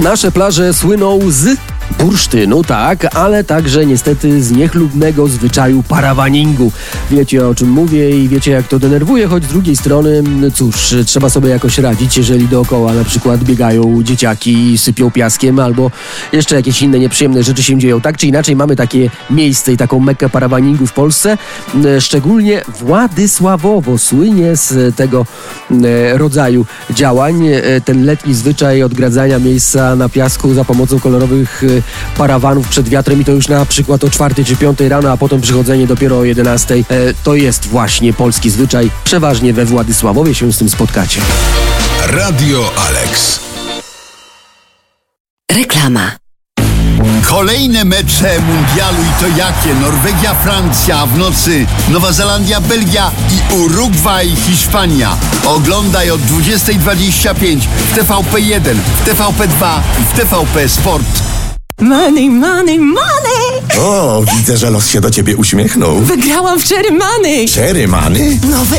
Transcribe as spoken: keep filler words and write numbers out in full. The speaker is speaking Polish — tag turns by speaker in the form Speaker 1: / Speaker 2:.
Speaker 1: Nasze plaże słyną z bursztynu, tak, ale także niestety z niechlubnego zwyczaju parawaningu. Wiecie, o czym mówię i wiecie, jak to denerwuje, choć z drugiej strony, cóż, trzeba sobie jakoś radzić, jeżeli dookoła na przykład biegają dzieciaki i sypią piaskiem, albo jeszcze jakieś inne nieprzyjemne rzeczy się dzieją. Tak czy inaczej mamy takie miejsce i taką mekkę parawaningu w Polsce. Szczególnie Władysławowo słynie z tego rodzaju działań. Ten letni zwyczaj odgradzania miejsca na piasku za pomocą kolorowych parawanów przed wiatrem i to już na przykład o czwartej czy piątej rano, a potem przychodzenie dopiero o jedenastej. To jest właśnie polski zwyczaj. Przeważnie we Władysławowie się z tym spotkacie.
Speaker 2: Radio Alex.
Speaker 3: Reklama.
Speaker 4: Kolejne mecze mundialu i to jakie? Norwegia, Francja, a w nocy Nowa Zelandia, Belgia i Urugwaj, Hiszpania. Oglądaj od dwudziestej dwadzieścia pięć w T V P jeden, w T V P dwa i w T V P Sport.
Speaker 5: Money, money, money!
Speaker 6: O, widzę, że los się do ciebie uśmiechnął.
Speaker 5: Wygrałam w Cherry Money!
Speaker 6: Cherry Money?
Speaker 5: Nowy